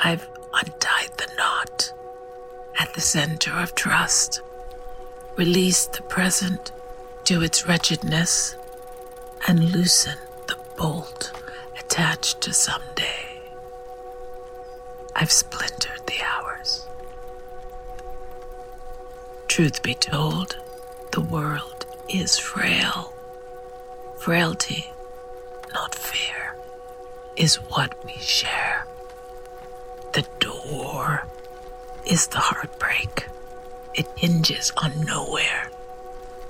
I've untied the knot at the center of trust, released the present to its wretchedness, and loosened the bolt attached to someday. I've splintered the hours. Truth be told, the world is frail. Frailty, not fear, is what we share. The door is the heartbreak. It hinges on nowhere.